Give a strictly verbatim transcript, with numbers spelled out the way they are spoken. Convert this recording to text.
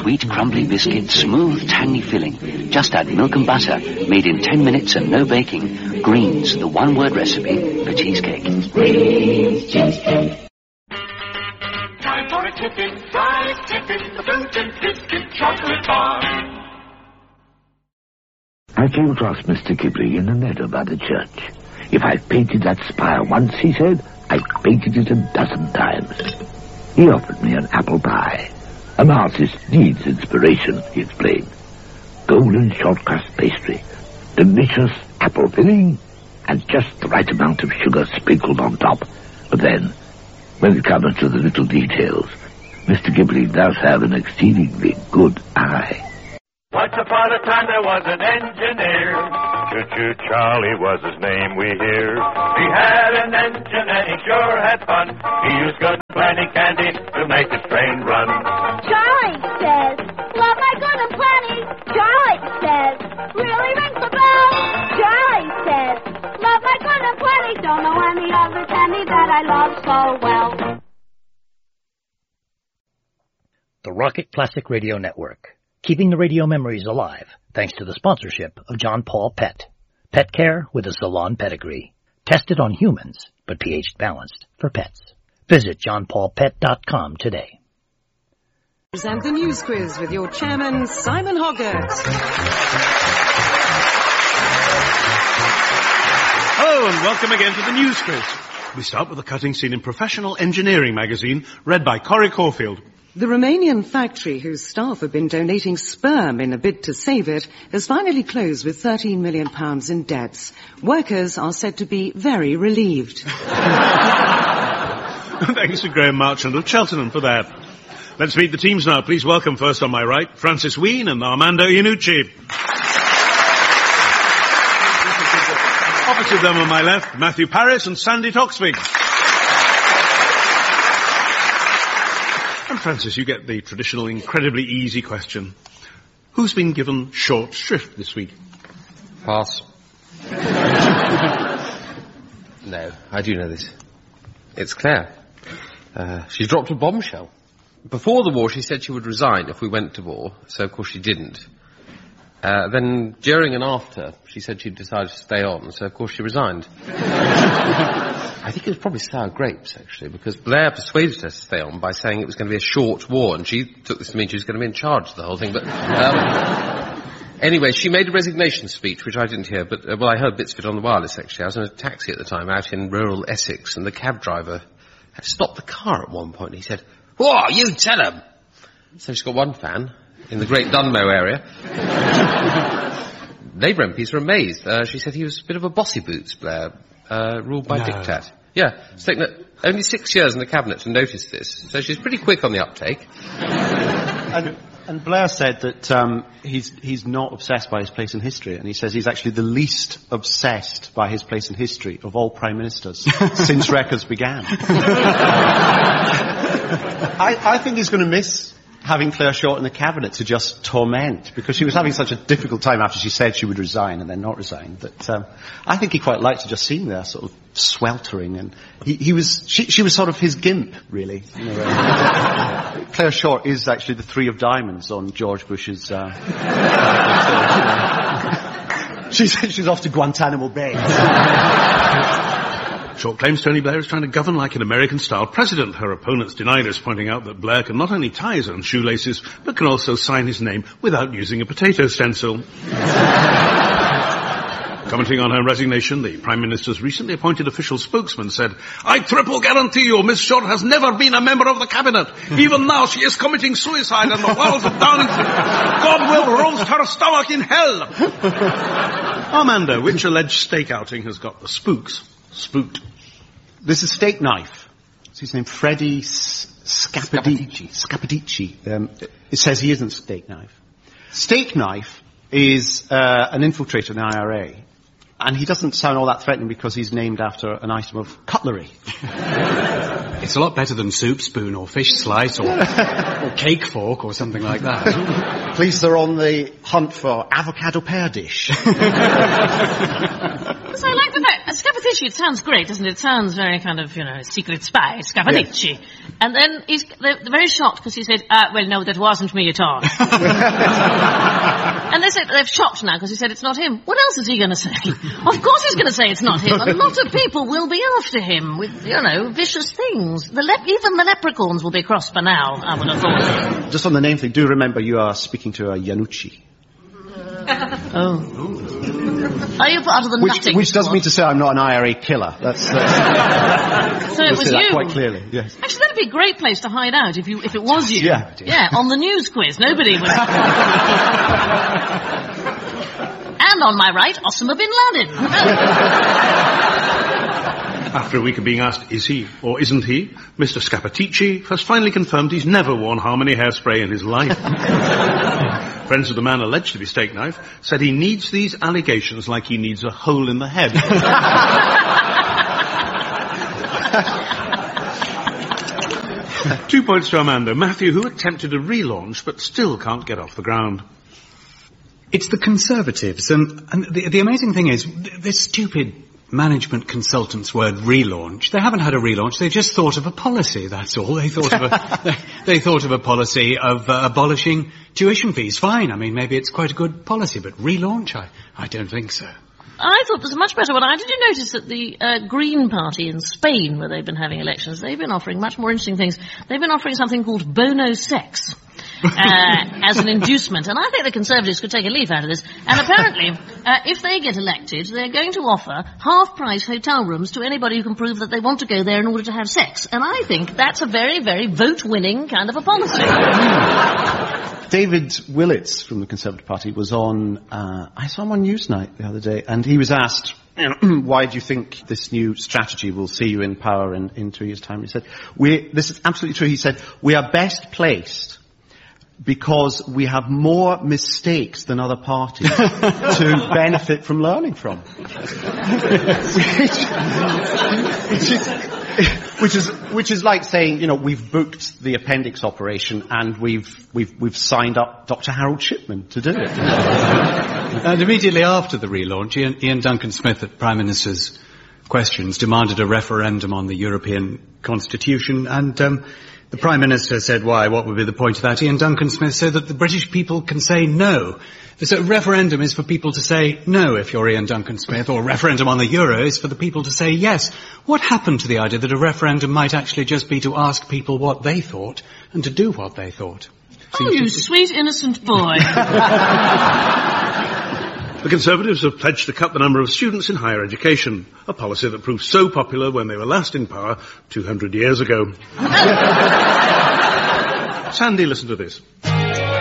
Sweet, crumbly biscuit, smooth, tangy filling. Just add milk and butter, made in ten minutes and no baking. Greens, the one-word recipe for cheesecake. Greens cheesecake. Time for a tipping, try tipping, the fruit and biscuit chocolate bar. I came across Mister Ghibli in the meadow by the church. If I painted that spire once, he said, I painted it a dozen times. He offered me an apple pie. An artist needs inspiration, he explained. Golden short crust pastry, delicious apple filling, and just the right amount of sugar sprinkled on top. But then, when it comes to the little details, Mister Ghibli does have an exceedingly good eye. Once upon a time there was an engineer. Choo-choo Charlie was his name, we hear. He had an engine and he sure had fun. He used good and plenty candy to make his train run. Charlie says, love my good and plenty. Charlie says, really rings the bell. Charlie says, love my good and plenty. Don't know any other candy that I love so well. The Rocket Classic Radio Network. Keeping the radio memories alive, thanks to the sponsorship of John Paul Pet. Pet care with a salon pedigree. Tested on humans, but pH balanced for pets. Visit john paul pet dot com today. Present the news quiz with your chairman, Simon Hoggart. Hello and welcome again to the news quiz. We start with a cutting scene in Professional Engineering magazine, read by Corrie Caulfield. The Romanian factory, whose staff have been donating sperm in a bid to save it, has finally closed with thirteen million pounds in debts. Workers are said to be very relieved. Thanks to Graham Marchand of Cheltenham for that. Let's meet the teams now. Please welcome first on my right, Francis Wheen and Armando Iannucci. Opposite them on my left, Matthew Parris and Sandy Toksvig. And Francis, you get the traditional, incredibly easy question. Who's been given short shrift this week? Pass. No, I do know this. It's Claire. Uh, she dropped a bombshell. Before the war, she said she would resign if we went to war, so of course she didn't. Uh, then, during and after, she said she'd decided to stay on, so of course she resigned. I think it was probably sour grapes, actually, because Blair persuaded her to stay on by saying it was going to be a short war, and she took this to mean she was going to be in charge of the whole thing. But um, anyway, she made a resignation speech, which I didn't hear, but, uh, well, I heard bits of it on the wireless, actually. I was in a taxi at the time out in rural Essex, and the cab driver had stopped the car at one point, and he said, "Whoa, you tell him!" So she's got one fan in the Great Dunmow area. Labour M Ps were amazed. Uh, she said he was a bit of a bossy boots, Blair. Uh, ruled by no. diktat. Yeah, it's taken only six years in the cabinet to notice this, so she's pretty quick on the uptake. and, and Blair said that um, he's he's not obsessed by his place in history, and he says he's actually the least obsessed by his place in history of all prime ministers since records began. I, I think he's going to miss having Claire Short in the cabinet to just torment, because she was having such a difficult time after she said she would resign and then not resign, that um, I think he quite liked to just see him there sort of sweltering, and he, he was she, she was sort of his gimp, really, in a way. Claire Short is actually the three of diamonds on George Bush's uh, she's, she's off to Guantanamo Bay. Short claims Tony Blair is trying to govern like an American-style president. Her opponents deny this, pointing out that Blair can not only tie his own shoelaces, but can also sign his name without using a potato stencil. Commenting on her resignation, the Prime Minister's recently appointed official spokesman said, "I triple guarantee you Miss Short has never been a member of the cabinet. Even now she is committing suicide on the walls of Downing Street. God will roast her stomach in hell." Armando, which alleged stake outing has got the spooks spooked? There's a steak knife. It's his name, Freddie Scapadici. Scapadici. Um, it says he isn't steak knife. Steak knife is uh, an infiltrator in the I R A. And he doesn't sound all that threatening because he's named after an item of cutlery. It's a lot better than soup spoon or fish slice or, or cake fork or something like that. Police are on the hunt for avocado pear dish. So I like the fact, Scapadici actually, it sounds great, doesn't it? It sounds very kind of, you know, secret spy, Scappaticci. Yes. And then he's they're very shocked because he said, uh, well, no, that wasn't me at all. And they said, they're shocked now because he said it's not him. What else is he going to say? Of course he's going to say it's not him. A lot of people will be after him with, you know, vicious things. The le- even the leprechauns will be cross by now, I would have thought. Just on the name thing, do remember you are speaking to a Yanucci. Oh. Are you part of the which, nutting which doesn't squad? mean to say I'm not an I R A killer. That's, that's so it was say you. That quite clearly. Yes. Actually, that'd be a great place to hide out if you if it was you. Yeah. Yeah, on the news quiz, nobody would. And on my right, Osama bin Laden. After a week of being asked, is he or isn't he, Mister Scappaticci has finally confirmed he's never worn Harmony hairspray in his life. Friends of the man alleged to be Steak Knife said he needs these allegations like he needs a hole in the head. Two points to Armando. Matthew, who attempted a relaunch but still can't get off the ground. It's the Conservatives, and, and the, the amazing thing is, this stupid management consultants word relaunch, they haven't had a relaunch, they just thought of a policy, that's all. They thought of a, they, they thought of a policy of uh, abolishing tuition fees. Fine, I mean, maybe it's quite a good policy, but relaunch, I, I don't think so. I thought there's a much better one. I did you notice that the uh, Green Party in Spain, where they've been having elections, they've been offering much more interesting things. They've been offering something called bono sex. Uh, as an inducement, and I think the Conservatives could take a leaf out of this. And apparently, uh, if they get elected, they're going to offer half-price hotel rooms to anybody who can prove that they want to go there in order to have sex. And I think that's a very, very vote-winning kind of a policy. David Willits from the Conservative Party was on, uh, I saw him on Newsnight the other day, and he was asked, you know, why do you think this new strategy will see you in power in, in two years' time? He said, we, this is absolutely true. He said, we are best placed because we have more mistakes than other parties to benefit from learning from. which, which, is, which is which is like saying, you know, we've booked the appendix operation and we've we've we've signed up Doctor Harold Shipman to do it. And immediately after the relaunch, Ian, Ian Duncan Smith at Prime Minister's Questions demanded a referendum on the European Constitution, and um, the Prime Minister said, why, what would be the point of that? Ian Duncan Smith said that the British people can say no. So a referendum is for people to say no if you're Ian Duncan Smith, or a referendum on the euro is for the people to say yes. What happened to the idea that a referendum might actually just be to ask people what they thought and to do what they thought? Oh, you sweet innocent boy. The Conservatives have pledged to cut the number of students in higher education, a policy that proved so popular when they were last in power two hundred years ago. Sandy, listen to this.